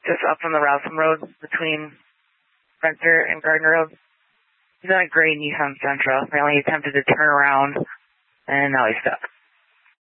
just up on the Rowson Road between Spencer and Gardner Road. He's on a gray Nissan Sentra. Apparently he attempted to turn around, and now he's stuck.